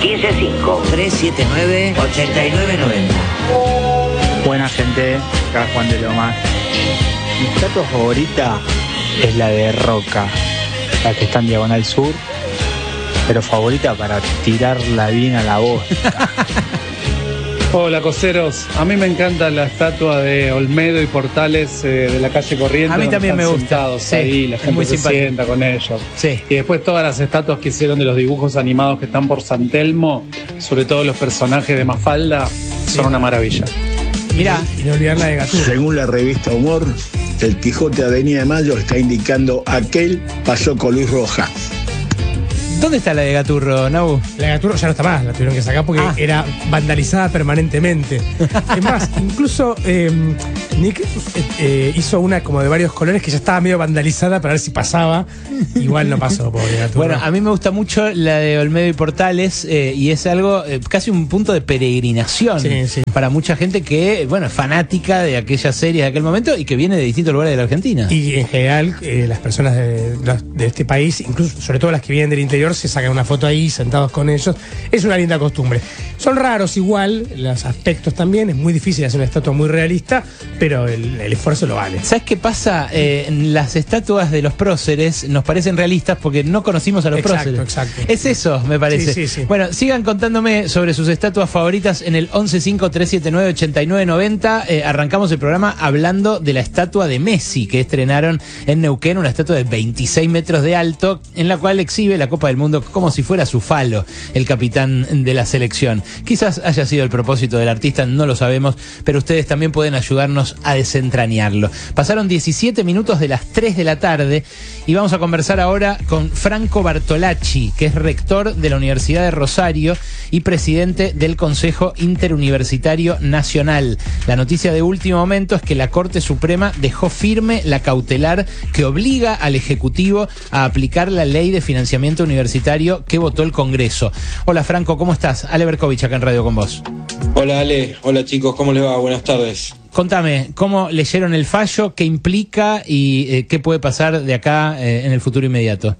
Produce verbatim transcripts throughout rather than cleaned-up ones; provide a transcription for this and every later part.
uno cinco, tres siete nueve, ocho nueve nueve cero. Buena gente, acá Juan de Lomas. Mi estatua favorita es la de Roca, la que está en Diagonal Sur, pero favorita para tirarla bien a la bosta. Hola coseros, a mí me encanta la estatua de Olmedo y Portales eh, de la calle Corrientes. A mí también me gusta. Sentados sí, ahí, la gente se simpático. sienta con ellos. Sí. Y después todas las estatuas que hicieron de los dibujos animados que están por San Telmo, sobre todo los personajes de Mafalda, son una maravilla. Mirá, Y no olvidar la de Gaturro. Según la revista Humor, el Quijote de Avenida de Mayo está indicando aquel pasó con luz roja. ¿dónde está la de Gaturro, Nabu? La de Gaturro ya no está más, la tuvieron que sacar porque Ah. era vandalizada permanentemente. Es más, incluso eh, Nick eh, eh, hizo una como de varios colores que ya estaba medio vandalizada para ver si pasaba. Igual no pasó, pobre Gaturro. Bueno, a mí me gusta mucho la de Olmedo y Portales eh, y es algo, eh, casi un punto de peregrinación Sí, sí. para mucha gente que, bueno, es fanática de aquella serie de aquel momento y que viene de distintos lugares de la Argentina. Y en general, eh, las personas de, de este país, incluso sobre todo las que vienen del interior, se sacan una foto ahí sentados con ellos. Es una linda costumbre. Son raros igual, los aspectos también. Es muy difícil hacer una estatua muy realista, pero el, el esfuerzo lo vale. ¿Sabes qué pasa? Eh, las estatuas de los próceres nos parecen realistas porque no conocimos a los Exacto, próceres. exacto. Es eso, me parece. Sí, sí, sí. Bueno, sigan contándome sobre sus estatuas favoritas en el once cinco, tres siete nueve, ocho nueve nueve cero. Eh, arrancamos el programa hablando de la estatua de Messi que estrenaron en Neuquén, una estatua de veintiséis metros de alto, en la cual exhibe la Copa del Mundo como si fuera su falo, el capitán de la selección. Quizás haya sido el propósito del artista, no lo sabemos, pero ustedes también pueden ayudarnos a desentrañarlo. Pasaron diecisiete minutos de las tres de la tarde y vamos a conversar ahora con Franco Bartolacci, que es rector de la Universidad de Rosario y presidente del Consejo Interuniversitario Nacional. La noticia de último momento es que la Corte Suprema dejó firme la cautelar que obliga al Ejecutivo a aplicar la ley de financiamiento universitario que votó el Congreso. Hola Franco, ¿cómo estás? Ale Berkovich acá en Radio con vos. Hola Ale, hola chicos, ¿cómo les va? Buenas tardes. Contame, ¿cómo leyeron el fallo? ¿Qué implica? ¿Y eh, qué puede pasar de acá eh, en el futuro inmediato?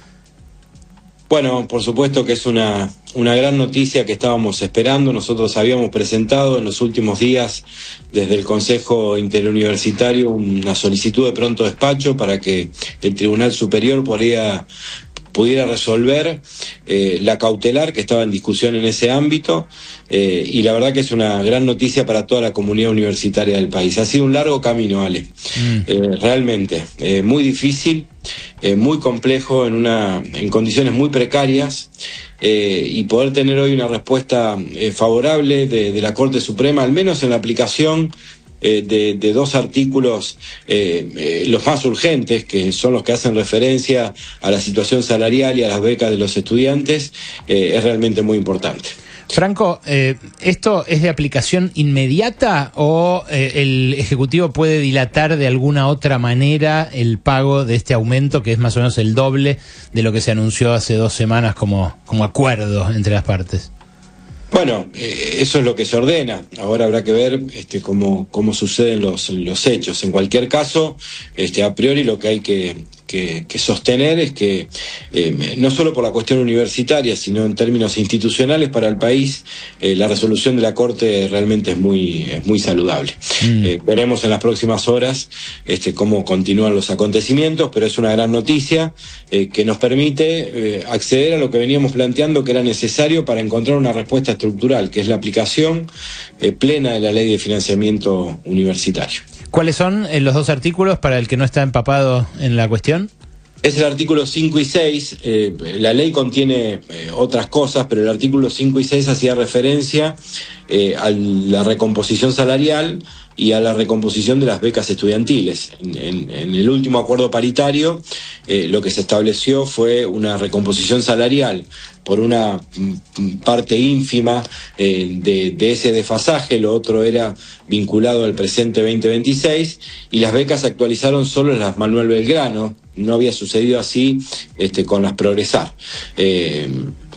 Bueno, por supuesto que es una, una gran noticia que estábamos esperando. Nosotros habíamos presentado en los últimos días desde el Consejo Interuniversitario una solicitud de pronto despacho para que el Tribunal Superior podría, pudiera resolver eh, la cautelar que estaba en discusión en ese ámbito. Eh, y la verdad que es una gran noticia para toda la comunidad universitaria del país. Ha sido un largo camino, Ale, mm. eh, realmente, eh, muy difícil, eh, muy complejo, en, una, en condiciones muy precarias, eh, y poder tener hoy una respuesta eh, favorable de, de la Corte Suprema, al menos en la aplicación eh, de, de dos artículos, eh, eh, los más urgentes, que son los que hacen referencia a la situación salarial y a las becas de los estudiantes, eh, es realmente muy importante. Franco, eh, ¿esto es de aplicación inmediata o eh, el Ejecutivo puede dilatar de alguna otra manera el pago de este aumento, que es más o menos el doble de lo que se anunció hace dos semanas como, como acuerdo entre las partes? Bueno, eh, eso es lo que se ordena. Ahora habrá que ver este, cómo, cómo suceden los, los hechos. En cualquier caso, este, a priori lo que hay que, que, que sostener es que eh, no solo por la cuestión universitaria, sino en términos institucionales para el país, eh, la resolución de la Corte realmente es muy, es muy saludable. Mm. Eh, veremos en las próximas horas este, cómo continúan los acontecimientos, pero es una gran noticia eh, que nos permite eh, acceder a lo que veníamos planteando que era necesario para encontrar una respuesta estructural, que es la aplicación eh, plena de la ley de financiamiento universitario. ¿Cuáles son eh, los dos artículos para el que no está empapado en la cuestión? Es el artículo cinco y seis, eh, la ley contiene eh, otras cosas, pero el artículo cinco y seis hacía referencia eh, a la recomposición salarial y a la recomposición de las becas estudiantiles. En, en, en el último acuerdo paritario, eh, lo que se estableció fue una recomposición salarial por una parte ínfima eh, de, de ese desfasaje, lo otro era vinculado al presente veinte veintiséis, y las becas se actualizaron solo en las Manuel Belgrano, no había sucedido así este, con las Progresar. Eh,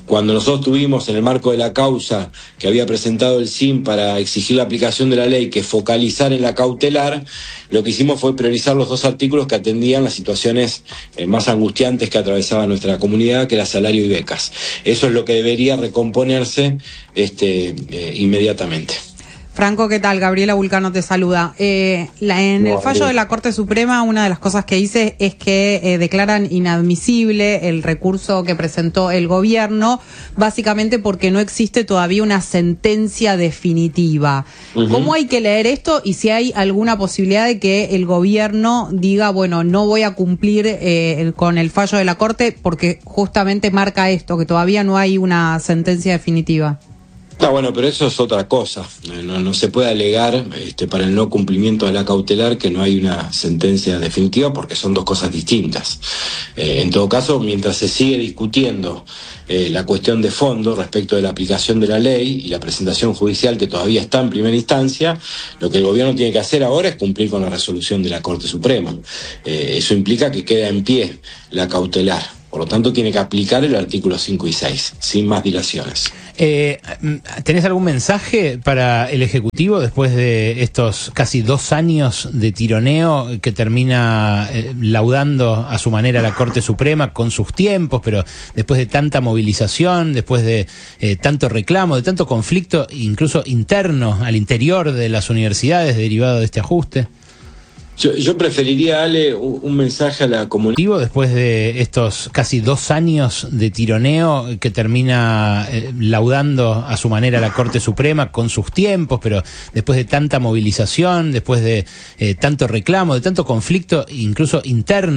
Cuando nosotros tuvimos en el marco de la causa que había presentado el S I M para exigir la aplicación de la ley que focalizar en la cautelar, lo que hicimos fue priorizar los dos artículos que atendían las situaciones eh, más angustiantes que atravesaba nuestra comunidad, que era salario y becas. Eso es lo que debería recomponerse este, eh, inmediatamente. Franco, ¿qué tal? Gabriela Vulcano te saluda. Eh, la, en el fallo de la Corte Suprema, una de las cosas que dice es que eh, declaran inadmisible el recurso que presentó el gobierno, básicamente porque no existe todavía una sentencia definitiva. Uh-huh. ¿Cómo hay que leer esto y si hay alguna posibilidad de que el gobierno diga, bueno, no voy a cumplir eh, con el fallo de la Corte porque justamente marca esto, que todavía no hay una sentencia definitiva? Ah, bueno, pero eso es otra cosa. No, no se puede alegar este, para el no cumplimiento de la cautelar que no hay una sentencia definitiva porque son dos cosas distintas. Eh, en todo caso, mientras se sigue discutiendo eh, la cuestión de fondo respecto de la aplicación de la ley y la presentación judicial que todavía está en primera instancia, lo que el gobierno tiene que hacer ahora es cumplir con la resolución de la Corte Suprema. Eh, eso implica que queda en pie la cautelar. Por lo tanto, tiene que aplicar el artículo cinco y seis, sin más dilaciones. Eh, ¿Tenés algún mensaje para el Ejecutivo después de estos casi dos años de tironeo que termina eh, laudando a su manera la Corte Suprema con sus tiempos, pero después de tanta movilización, después de eh, tanto reclamo, de tanto conflicto, incluso interno al interior de las universidades derivado de este ajuste? Yo, yo preferiría darle un, un mensaje a la comunidad. Después de estos casi dos años de tironeo que termina eh, laudando a su manera la Corte Suprema con sus tiempos, pero después de tanta movilización, después de eh, tanto reclamo, de tanto conflicto, incluso interno